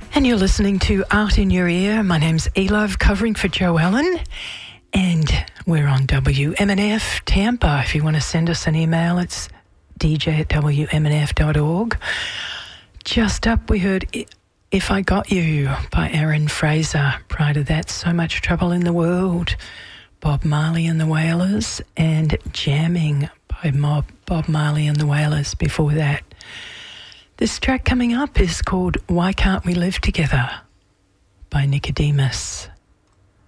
And you're listening to Art in Your Ear. My name's Elove, covering for Joe Allen. And we're on WMNF Tampa. If you want to send us an email, it's dj@wmnf.org. Just up, we heard If I Got You by Aaron Fraser. Prior to that, So Much Trouble in the World, Bob Marley and the Wailers, and Jamming by Bob Marley and the Wailers before that. This track coming up is called Why Can't We Live Together by Nicodemus.